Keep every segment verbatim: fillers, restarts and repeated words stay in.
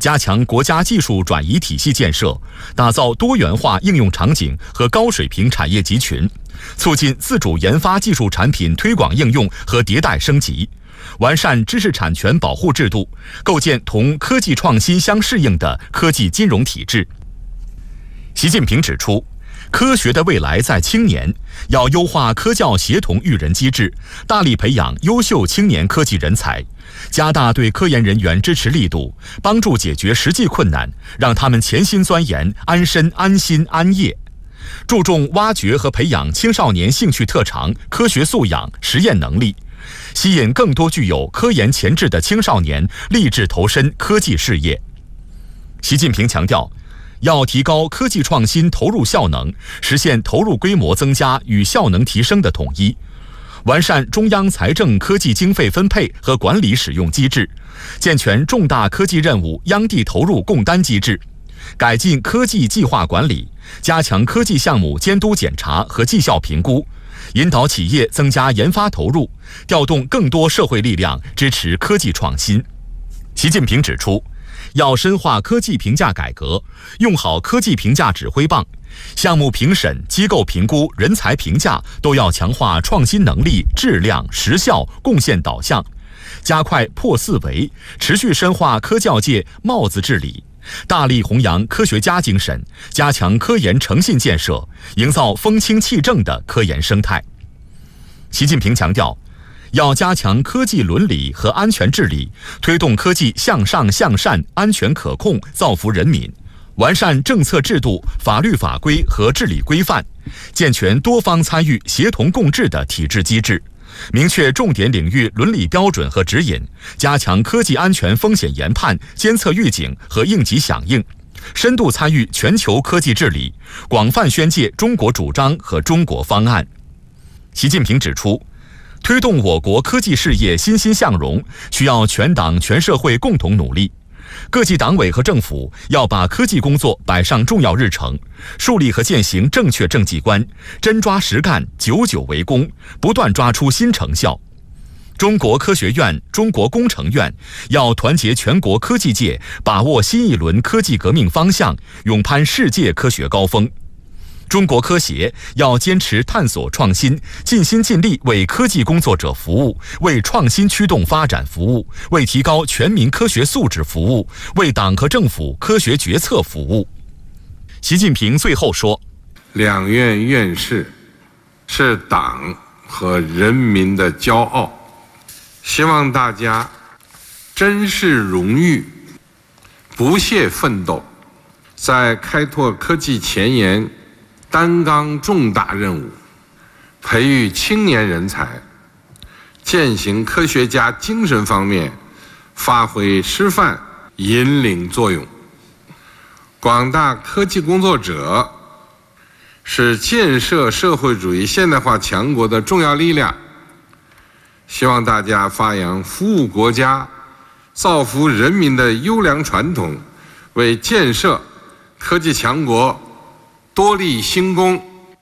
加强国家技术转移体系建设，打造多元化应用场景和高水平产业集群，促进自主研发技术产品推广应用和迭代升级，完善知识产权保护制度，构建同科技创新相适应的科技金融体制。习近平指出，科学的未来在青年，要优化科教协同育人机制，大力培养优秀青年科技人才，加大对科研人员支持力度，帮助解决实际困难，让他们潜心钻研，安身安心安业。注重挖掘和培养青少年兴趣特长、科学素养、实验能力，吸引更多具有科研潜质的青少年立志投身科技事业。习近平强调，要提高科技创新投入效能，实现投入规模增加与效能提升的统一，完善中央财政科技经费分配和管理使用机制，健全重大科技任务央地投入共担机制，改进科技计划管理，加强科技项目监督检查和绩效评估，引导企业增加研发投入，调动更多社会力量支持科技创新。习近平指出，要深化科技评价改革，用好科技评价指挥棒，项目评审、机构评估、人才评价都要强化创新能力、质量、实效、贡献导向，加快破四维，持续深化科教界帽子治理，大力弘扬科学家精神，加强科研诚信建设，营造风清气正的科研生态。习近平强调，要加强科技伦理和安全治理，推动科技向上向善、安全可控，造福人民，完善政策制度、法律法规和治理规范，健全多方参与、协同共治的体制机制，明确重点领域伦理标准和指引，加强科技安全风险研判、监测预警和应急响应，深度参与全球科技治理，广泛宣介中国主张和中国方案。习近平指出，推动我国科技事业欣欣向荣，需要全党全社会共同努力。各级党委和政府要把科技工作摆上重要日程，树立和践行正确政绩观，真抓实干，久久为功，不断抓出新成效。中国科学院、中国工程院要团结全国科技界，把握新一轮科技革命方向，勇攀世界科学高峰。中国科协要坚持探索创新，尽心尽力为科技工作者服务，为创新驱动发展服务，为提高全民科学素质服务，为党和政府科学决策服务。习近平最后说， 两院院士是党和人民的骄傲，希望大家珍视荣誉，不懈奋斗，在开拓科技前沿担纲重大任务，培育青年人才，践行科学家精神方面发挥示范引领作用。广大科技工作者是建设社会主义现代化强国的重要力量，希望大家发扬服务国家、造福人民的优良传统，为建设科技强国多立新功。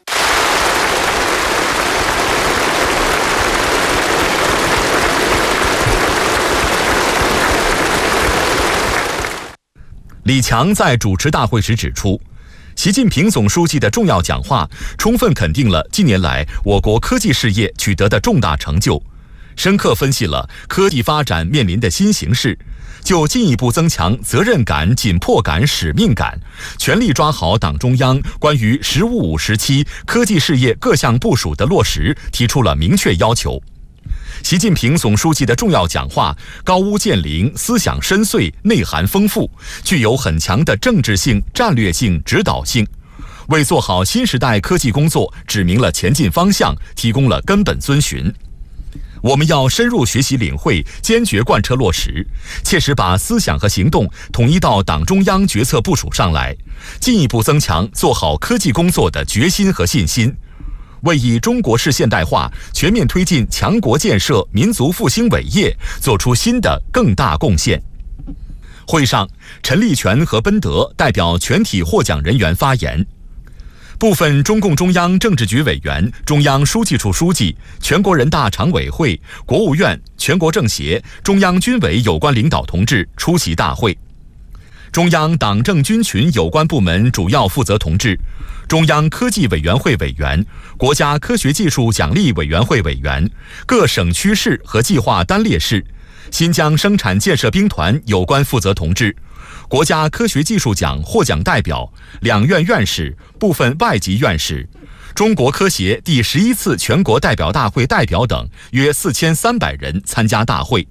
李强在主持大会时指出，习近平总书记的重要讲话充分肯定了近年来我国科技事业取得的重大成就，深刻分析了科技发展面临的新形势，就进一步增强责任感、紧迫感、使命感，全力抓好党中央关于“十五五”时期科技事业各项部署的落实提出了明确要求。习近平总书记的重要讲话高屋建瓴，思想深邃，内涵丰富，具有很强的政治性、战略性、指导性，为做好新时代科技工作指明了前进方向，提供了根本遵循。我们要深入学习领会，坚决贯彻落实，切实把思想和行动统一到党中央决策部署上来，进一步增强做好科技工作的决心和信心，为以中国式现代化全面推进强国建设、民族复兴伟业做出新的更大贡献。会上，陈立全和奔德代表全体获奖人员发言。部分中共中央政治局委员、中央书记处书记、全国人大常委会、国务院、全国政协、中央军委有关领导同志出席大会。 中央党政军群有关部门主要负责同志、中央科技委员会委员、国家科学技术奖励委员会委员、各省区市和计划单列市、新疆生产建设兵团有关负责同志、国家科学技术奖获奖代表、两院院士、部分外籍院士、中国科协第十一次全国代表大会代表等约四千三百人参加大会。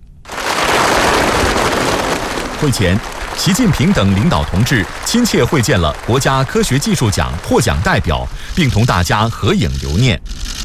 会前，习近平等领导同志亲切会见了国家科学技术奖获奖代表，并同大家合影留念。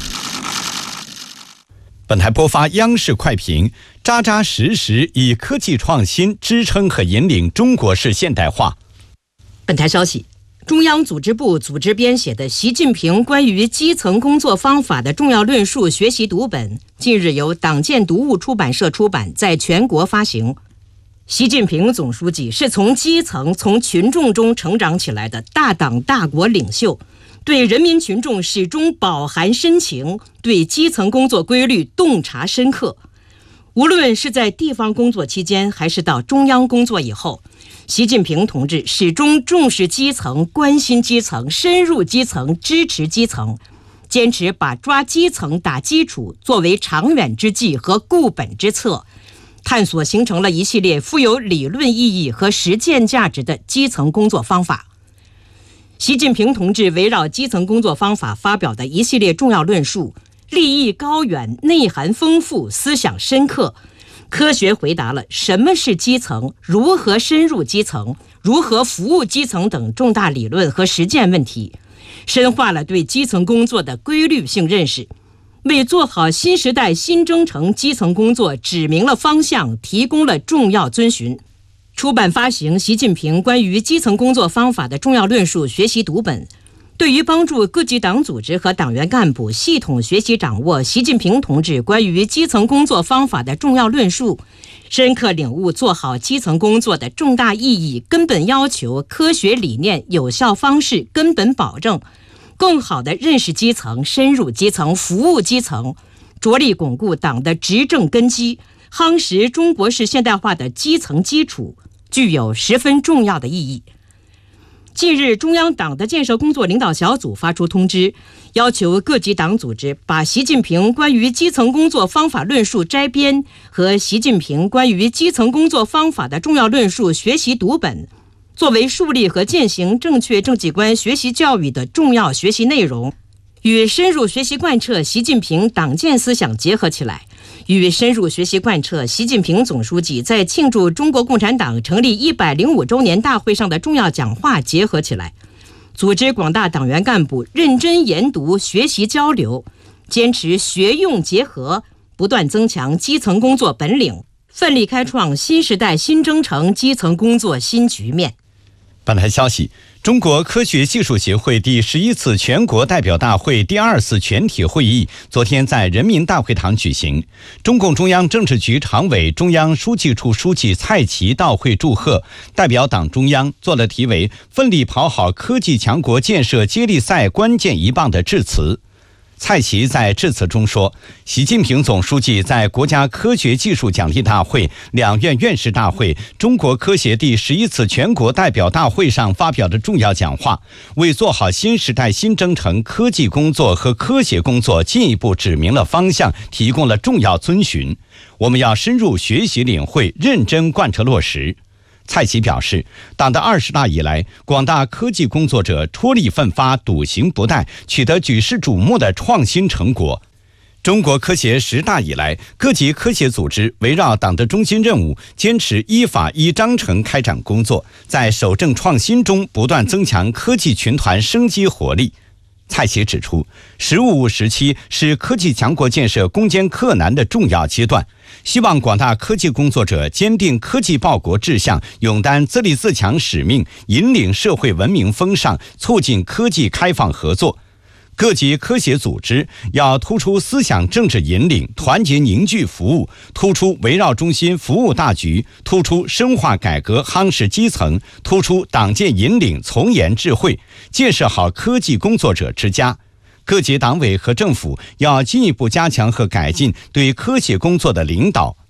本台播发央视快评，扎扎实实以科技创新支撑和引领中国式现代化。 本台消息，中央组织部组织编写的《习近平关于基层工作方法的重要论述》学习读本，近日由党建读物出版社出版，在全国发行。习近平总书记是从基层、从群众中成长起来的大党大国领袖，对人民群众始终饱含深情，对基层工作规律洞察深刻。无论是在地方工作期间，还是到中央工作以后，习近平同志始终重视基层、关心基层、深入基层、支持基层，坚持把抓基层打基础作为长远之计和固本之策，探索形成了一系列富有理论意义和实践价值的基层工作方法。习近平同志围绕基层工作方法发表的一系列重要论述，立意高远，内涵丰富，思想深刻，科学回答了什么是基层、如何深入基层、如何服务基层等重大理论和实践问题，深化了对基层工作的规律性认识，为做好新时代新征程基层工作指明了方向，提供了重要遵循。出版发行《习近平关于基层工作方法的重要论述》学习读本，对于帮助各级党组织和党员干部系统学习掌握习近平同志关于基层工作方法的重要论述，深刻领悟做好基层工作的重大意义、根本要求、科学理念、有效方式、根本保证，更好地认识基层、深入基层、服务基层，着力巩固党的执政根基，夯实中国式现代化的基层基础，具有十分重要的意义。近日，中央党的建设工作领导小组发出通知，要求各级党组织把习近平关于基层工作方法论述摘编和习近平关于基层工作方法的重要论述学习读本作为树立和践行正确政绩观学习教育的重要学习内容，与深入学习贯彻习近平党建思想结合起来，与深入学习贯彻习近平总书记在庆祝中国共产党成立一百零五周年大会上的重要讲话结合起来，组织广大党员干部认真研读、学习交流，坚持学用结合，不断增强基层工作本领，奋力开创新时代新征程基层工作新局面。 本台消息，中国科学技术协会第十一次全国代表大会第二次全体会议昨天在人民大会堂举行。中共中央政治局常委、中央书记处书记蔡奇到会祝贺，代表党中央做了题为“奋力跑好科技强国建设接力赛关键一棒”的致辞。蔡奇在致辞中说，习近平总书记在国家科学技术奖励大会、两院院士大会、中国科协第十一次全国代表大会上发表的重要讲话，为做好新时代新征程科技工作和科协工作进一步指明了方向，提供了重要遵循。我们要深入学习领会，认真贯彻落实。蔡奇表示，党的二十大以来，广大科技工作者出力奋发，笃行不怠，取得举世瞩目的创新成果。中国科协十大以来，各级科协组织围绕党的中心任务，坚持依法依章程开展工作，在守正创新中不断增强科技群团生机活力。蔡奇指出，十五五时期是科技强国建设攻坚克难的重要阶段，希望广大科技工作者坚定科技报国志向，勇担自立自强使命，引领社会文明风尚，促进科技开放合作。各级科协组织要突出思想政治引领，团结凝聚服务，突出围绕中心服务大局，突出深化改革夯实基层，突出党建引领从严智慧，建设好科技工作者之家。各级党委和政府要进一步加强和改进对科协工作的领导。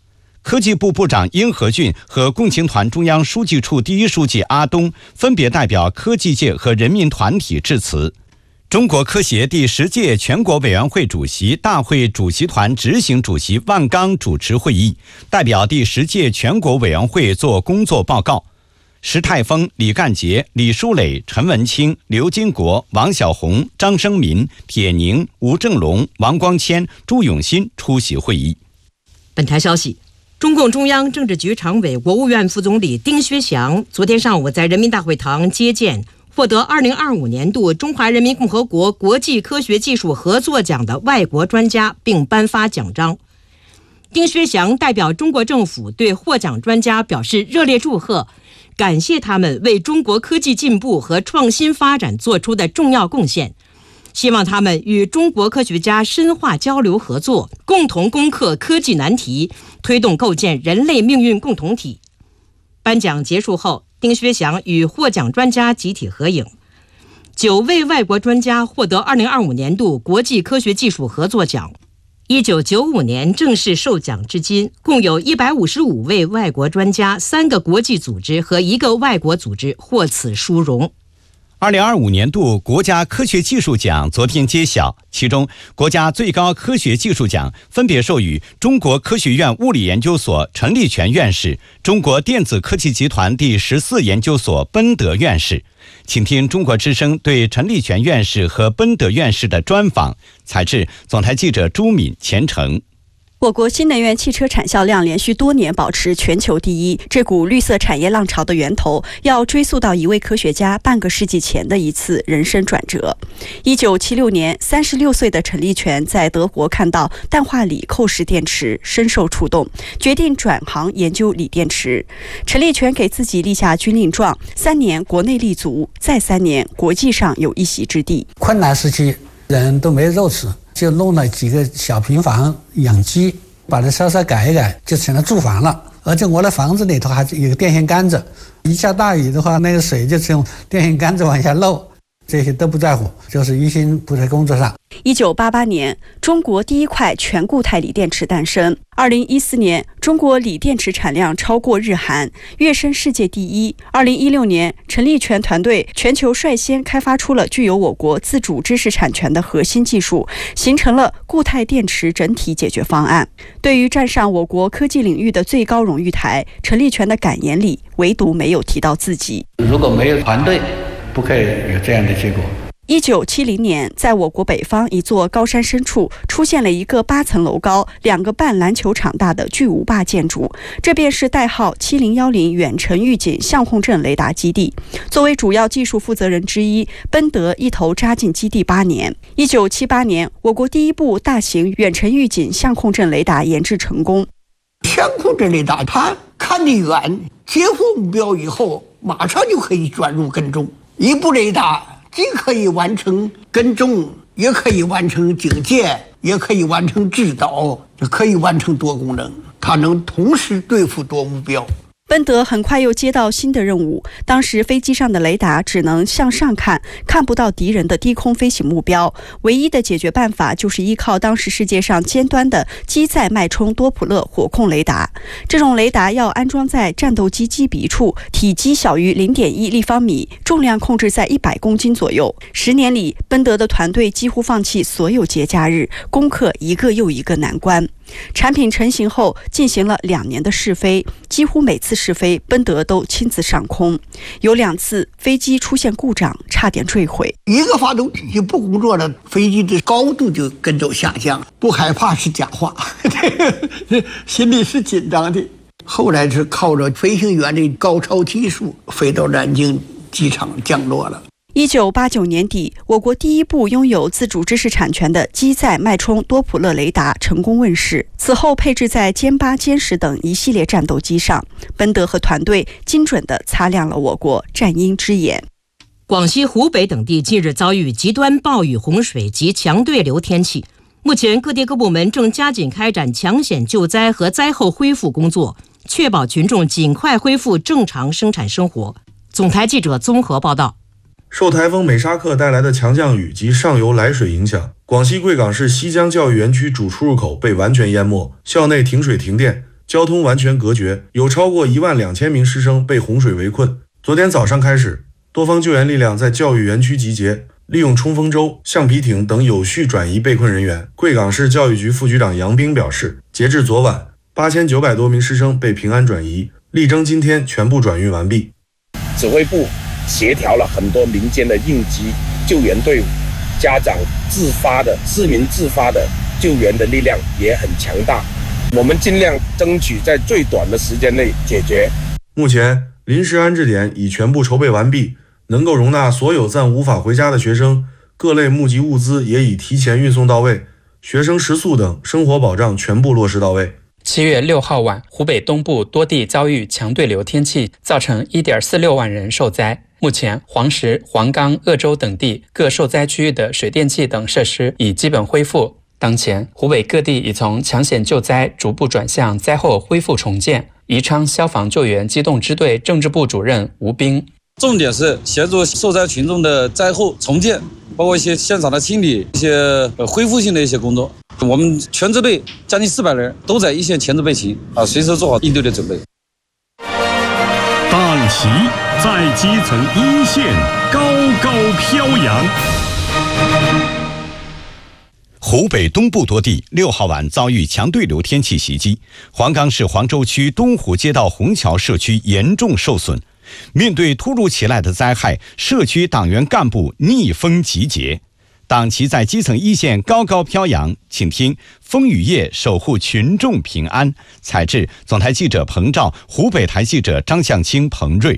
科技部部长殷和俊和共青团中央书记处第一书记阿东分别代表科技界和人民团体致辞。中国科协第十届全国委员会主席、大会主席团执行主席万钢主持会议，代表第十届全国委员会作工作报告。石泰峰、李干杰、李书磊、陈文清、刘金国、王小红、张生民、铁宁、吴正龙、王光谦、朱永新出席会议。 本台消息，中共中央政治局常委、国务院副总理丁薛祥昨天上午在人民大会堂接见获得二零二五年度中华人民共和国国际科学技术合作奖的外国专家，并颁发奖章。丁薛祥代表中国政府对获奖专家表示热烈祝贺，感谢他们为中国科技进步和创新发展做出的重要贡献，希望他们与中国科学家深化交流合作，共同攻克科技难题，推动构建人类命运共同体。颁奖结束后，丁薛祥与获奖专家集体合影。九位外国专家获得二零二五年度国际科学技术合作奖。一九九五年正式受奖至今，共有一百五十五位外国专家、三个国际组织和一个外国组织获此殊荣。 二零二五年度国家科学技术奖昨天揭晓，其中国家最高科学技术奖分别授予中国科学院物理研究所陈立全院士、中国电子科技集团第十四研究所奔德院士。请听中国之声对陈立全院士和奔德院士的专访，采自总台记者朱敏、钱程。 我国新能源汽车产销量连续多年保持全球第一，这股绿色产业浪潮的源头要追溯到一位科学家半个世纪前的一次人生转折。一九七六年，三十六岁的陈立全在德国看到氮化锂扣式电池，深受触动，决定转行研究锂电池。陈立全给自己立下军令状：三年国内立足，再三年国际上有一席之地。 困难时期，人都没肉吃，就弄了几个小平房养鸡，把它稍稍改一改，就成了住房了。而且我的房子里头还有个电线杆子，一下大雨的话，那个水就从电线杆子往下漏，这些都不在乎，就是一心扑在工作上。 一九八八年，中国第一块全固态锂电池诞生。二零一四年，中国锂电池产量超过日韩，跃升世界第一。二零一六年，陈立全团队全球率先开发出了具有我国自主知识产权的核心技术，形成了固态电池整体解决方案。对于站上我国科技领域的最高荣誉台，陈立全的感言里唯独没有提到自己。 如果没有团队，不可以有这样的结果。 一九七零年，在我国北方一座高山深处，出现了一个八层楼高、两个半篮球场大的巨无霸建筑，这便是代号七零一零远程预警相控阵雷达基地。作为主要技术负责人之一，奔德一头扎进基地八年。一九七八年，我国第一部大型远程预警相控阵雷达研制成功。 相控阵雷达，它看得远，接获目标以后，马上就可以转入跟踪。一部雷达既可以完成跟踪，也可以完成警戒，也可以完成制导，也可以完成多功能，它能同时对付多目标。 奔德很快又接到新的任务，当时飞机上的雷达只能向上看，看不到敌人的低空飞行目标，唯一的解决办法就是依靠当时世界上尖端的机载脉冲多普勒火控雷达。这种雷达要安装在战斗机机鼻处，体积小于 零点一立方米，重量控制在一百公斤左右。十年里，奔德的团队几乎放弃所有节假日，攻克一个又一个难关。产品成型后，进行了两年的试飞，几乎每次试飞，奔德都亲自上空。有两次飞机出现故障，差点坠毁。 一个发动机不工作了，飞机的高度就跟着下降。不害怕是假话，心里是紧张的。后来是靠着飞行员的高超技术，飞到南京机场降落了。 一九八九年底，我国第一部拥有自主知识产权的机载脉冲多普勒雷达成功问世，此后配置在歼八、歼十等一系列战斗机上。奔德和团队精准地擦亮了我国战鹰之眼。 广西、湖北等地近日遭遇极端暴雨、洪水及强对流天气，目前各地各部门正加紧开展抢险救灾和灾后恢复工作，确保群众尽快恢复正常生产生活。总台记者综合报道。 受台风美沙克带来的强降雨及上游来水影响，广西贵港市西江教育园区主出入口被完全淹没，校内停水停电， 交通完全隔绝，有超过一万两千名师生被洪水围困。昨天早上开始，多方救援力量在教育园区集结，利用冲锋舟、橡皮艇等有序转移被困人员。贵港市教育局副局长杨斌表示，截至昨晚，八千九百多名师生被平安转移，力争今天全部转运完毕。 指挥部协调了很多民间的应急救援队伍，家长自发的、市民自发的救援的力量也很强大。我们尽量争取在最短的时间内解决。 目前，临时安置点已全部筹备完毕，能够容纳所有暂无法回家的学生，各类募集物资也已提前运送到位，学生食宿等生活保障全部落实到位。 七月六号晚，湖北东部多地遭遇强对流天气，造成 一点四六万人受灾。目前，黄石、黄冈、鄂州等地各受灾区域的水电气等设施已基本恢复。当前，湖北各地已从抢险救灾逐步转向灾后恢复重建。宜昌消防救援机动支队政治部主任吴斌， 重点是协助受灾群众的灾后重建，包括一些现场的清理、一些恢复性的一些工作。我们全支队将近四百人都在一线前置备勤啊，随时做好应对的准备。 党旗在基层一线高高飘扬。 湖北东部多地六号晚遭遇强对流天气袭击，黄冈市黄州区东湖街道虹桥社区严重受损。面对突如其来的灾害，社区党员干部逆风集结，党旗在基层一线高高飘扬。请听风雨夜守护群众平安。采制总台记者彭照，湖北台记者张向清、彭瑞。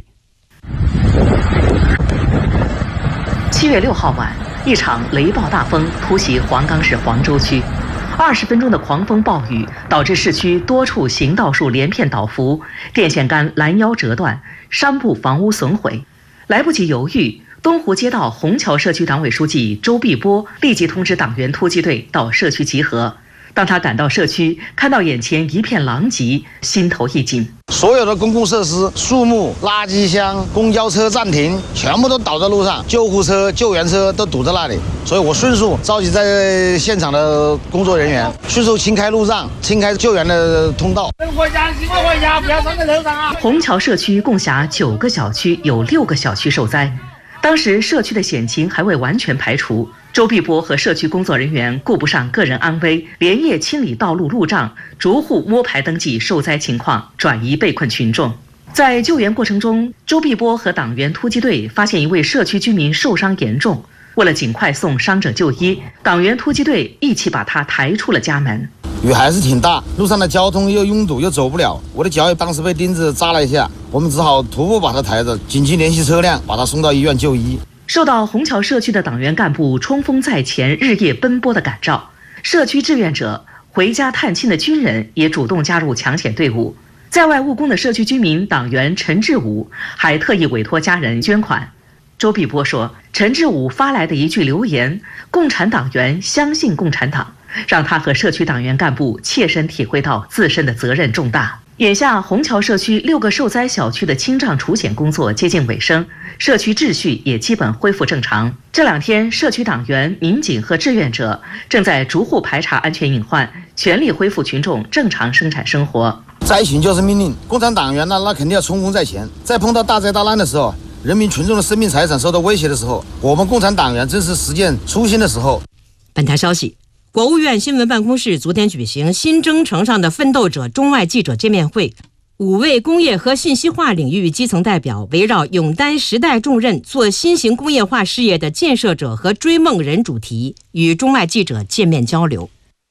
七月六号晚，一场雷暴大风突袭黄冈市黄州区，二十分钟的狂风暴雨导致市区多处行道树连片倒伏，电线杆拦腰折断，山部房屋损毁。来不及犹豫，东湖街道虹桥社区党委书记周碧波立即通知党员突击队到社区集合。当他赶到社区，看到眼前一片狼藉，心头一紧。 所有的公共设施、树木、垃圾箱、公交车暂停，全部都倒在路上，救护车、救援车都堵在那里。所以我迅速召集在现场的工作人员，迅速清开路障，清开救援的通道。 回家，请回家，不要站在楼上啊！虹桥社区共辖九个小区，有六个小区受灾。当时社区的险情还未完全排除。周碧波和社区工作人员顾不上个人安危，连夜清理道路路障，逐户摸排登记受灾情况，转移被困群众。在救援过程中，周碧波和党员突击队发现一位社区居民受伤严重，为了尽快送伤者就医，党员突击队一起把他抬出了家门。 雨还是挺大，路上的交通又拥堵又走不了，我的脚也当时被钉子扎了一下，我们只好徒步把他抬着，紧急联系车辆把他送到医院就医。 受到虹桥社区的党员干部冲锋在前、日夜奔波的感召，社区志愿者、回家探亲的军人也主动加入抢险队伍。在外务工的社区居民党员陈志武还特意委托家人捐款。周碧波说，陈志武发来的一句留言“共产党员相信共产党”，让他和社区党员干部切身体会到自身的责任重大。眼下，虹桥社区六个受灾小区的清障除险工作接近尾声，社区秩序也基本恢复正常。这两天，社区党员、民警和志愿者正在逐户排查安全隐患，全力恢复群众正常生产生活。 灾情就是命令，共产党员呢，那肯定要冲锋在前。在碰到大灾大难的时候，人民群众的生命财产受到威胁的时候，我们共产党员正是实践初心的时候。 本台消息，国务院新闻办公室昨天举行新征程上的奋斗者中外记者见面会，五位工业和信息化领域基层代表围绕勇担时代重任、做新型工业化事业的建设者和追梦人主题，与中外记者见面交流。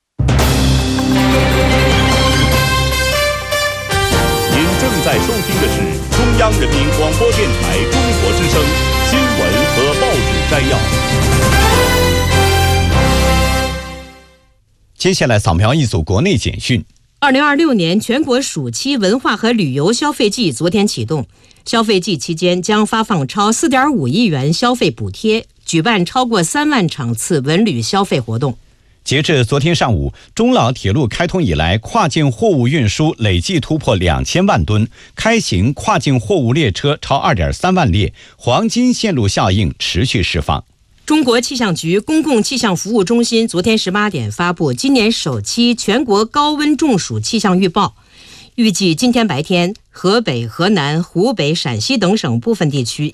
您正在收听的是中央人民广播电台中国之声新闻和报纸摘要。 接下来扫描一组国内简讯。 二零二六年全国暑期文化和旅游消费季昨天启动，消费季期间将发放超 四点五亿元消费补贴，举办超过三万场次文旅消费活动。 截至昨天上午，中老铁路开通以来，跨境货物运输累计突破两千万吨，开行跨境货物列车超 二点三万列，黄金线路效应持续释放。 中国气象局公共气象服务中心昨天十八点发布今年首期全国高温中暑气象预报， 预计今天白天，河北、河南、湖北、陕西等省部分地区